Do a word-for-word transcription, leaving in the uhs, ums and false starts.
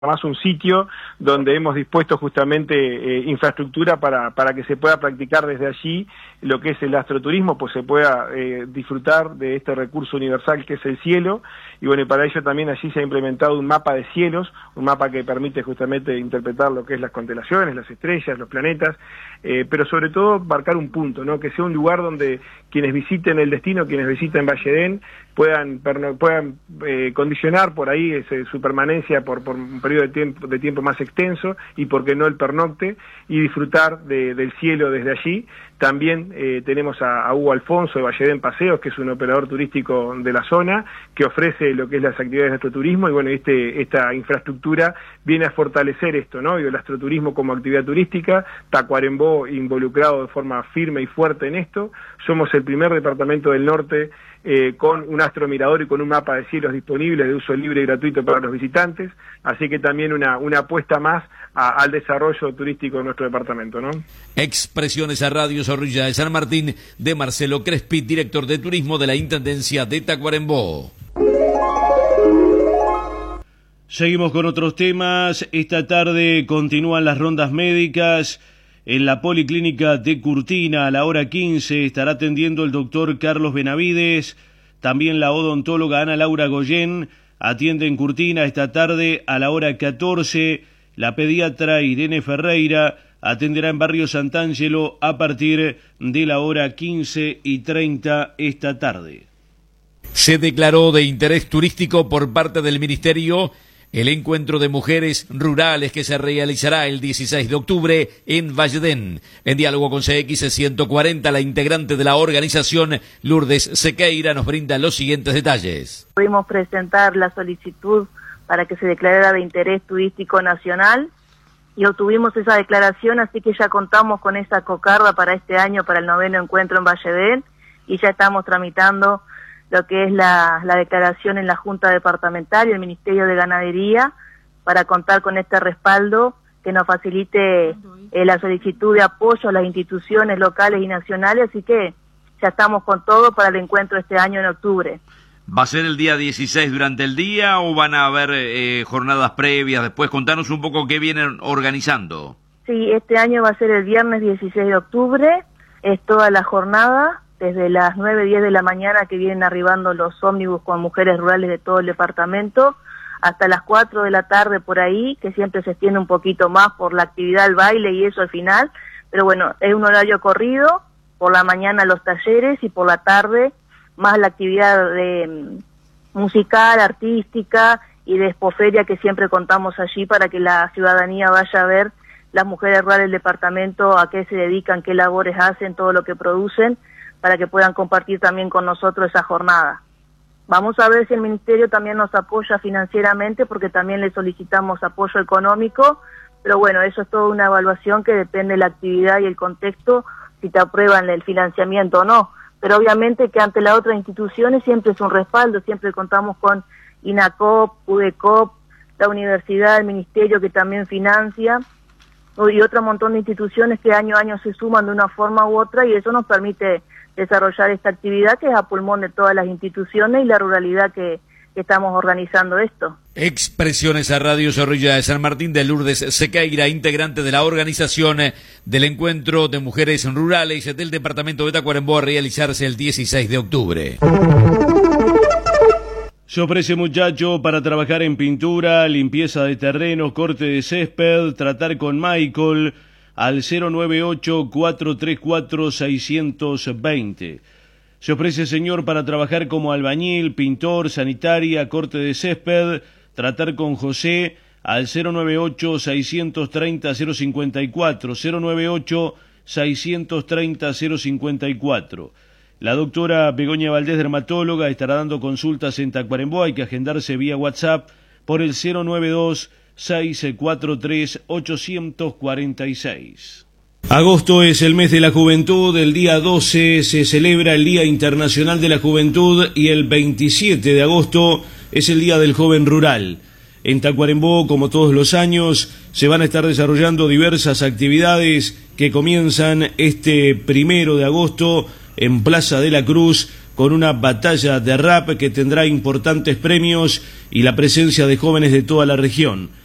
más un sitio donde hemos dispuesto justamente eh, infraestructura para, para que se pueda practicar desde allí lo que es el astroturismo, pues se pueda eh, disfrutar de este recurso universal que es el cielo, y bueno, y para ello también allí se ha implementado un mapa de cielos, un mapa que permite justamente interpretar lo que es las constelaciones, las estrellas, los planetas, eh, pero sobre todo marcar un punto, ¿no? Que sea un lugar donde quienes visiten el destino, quienes visiten Valledén, puedan, puedan eh, condicionar por ahí ese, su permanencia por, por un periodo de tiempo, de tiempo más extenso, y por qué no el pernocte, y disfrutar de, del cielo desde allí. También eh, tenemos a, a Hugo Alfonso de Valledén Paseos, que es un operador turístico de la zona, que ofrece lo que es las actividades de astroturismo, y bueno, este, esta infraestructura viene a fortalecer esto, ¿no? Y el astroturismo como actividad turística, Tacuarembó involucrado de forma firme y fuerte en esto. Somos el primer departamento del norte Eh, con un astromirador y con un mapa de cielos disponibles de uso libre y gratuito para los visitantes, así que también una, una apuesta más a, al desarrollo turístico de nuestro departamento, ¿no? Expresiones a Radio Zorrilla de San Martín de Marcelo Crespi, director de turismo de la Intendencia de Tacuarembó. Seguimos con otros temas. Esta tarde continúan las rondas médicas. En la Policlínica de Curtina, a la hora quince, estará atendiendo el doctor Carlos Benavides. También la odontóloga Ana Laura Goyen atiende en Curtina esta tarde a la hora catorce. La pediatra Irene Ferreira atenderá en Barrio Sant'Angelo a partir de la hora quince y treinta esta tarde. Se declaró de interés turístico por parte del Ministerio el encuentro de mujeres rurales que se realizará el dieciséis de octubre en Valledén. En diálogo con C X ciento cuarenta, la integrante de la organización, Lourdes Sequeira, nos brinda los siguientes detalles. Pudimos presentar la solicitud para que se declarara de interés turístico nacional y obtuvimos esa declaración, así que ya contamos con esa cocarda para este año, para el noveno encuentro en Valledén, y ya estamos tramitando lo que es la, la declaración en la Junta Departamental y el Ministerio de Ganadería para contar con este respaldo que nos facilite eh, la solicitud de apoyo a las instituciones locales y nacionales, así que ya estamos con todo para el encuentro este año en octubre. ¿Va a ser el día dieciséis durante el día o van a haber eh, jornadas previas después? Contanos un poco qué vienen organizando. Sí, este año va a ser el viernes dieciséis de octubre, es toda la jornada, desde las nueve, diez de la mañana que vienen arribando los ómnibus con mujeres rurales de todo el departamento, hasta las cuatro de la tarde por ahí, que siempre se extiende un poquito más por la actividad, el baile y eso al final, pero bueno, es un horario corrido, por la mañana los talleres y por la tarde más la actividad de um, musical, artística y de expoferia que siempre contamos allí para que la ciudadanía vaya a ver las mujeres rurales del departamento, a qué se dedican, qué labores hacen, todo lo que producen, para que puedan compartir también con nosotros esa jornada. Vamos a ver si el Ministerio también nos apoya financieramente, porque también le solicitamos apoyo económico, pero bueno, eso es toda una evaluación que depende de la actividad y el contexto, si te aprueban el financiamiento o no. Pero obviamente que ante las otras instituciones siempre es un respaldo, siempre contamos con INACOP, UDECOP, la universidad, el Ministerio que también financia, y otro montón de instituciones que año a año se suman de una forma u otra, y eso nos permite desarrollar esta actividad que es a pulmón de todas las instituciones y la ruralidad que, que estamos organizando esto. Expresiones a Radio Zorrilla de San Martín de Lourdes Sequeira, integrante de la organización del encuentro de mujeres rurales del departamento de Tacuarembó, a realizarse el dieciséis de octubre. Se ofrece, muchacho, para trabajar en pintura, limpieza de terrenos, corte de césped, tratar con Michael al cero nueve ocho, cuatro tres cuatro, seis dos cero. Se ofrece, señor, para trabajar como albañil, pintor, sanitaria, corte de césped, tratar con José al cero nueve ocho, seis tres cero, cero cinco cuatro, cero nueve ocho, seis tres cero, cero cinco cuatro. La doctora Begoña Valdés, dermatóloga, estará dando consultas en Tacuarembó. Hay que agendarse vía WhatsApp por el cero nueve dos, seis cuatro tres, ocho cuatro seis. Agosto es el mes de la juventud. El día doce se celebra el Día Internacional de la Juventud y el veintisiete de agosto es el Día del Joven Rural. En Tacuarembó, como todos los años, se van a estar desarrollando diversas actividades que comienzan este primero de agosto en Plaza de la Cruz, con una batalla de rap que tendrá importantes premios y la presencia de jóvenes de toda la región.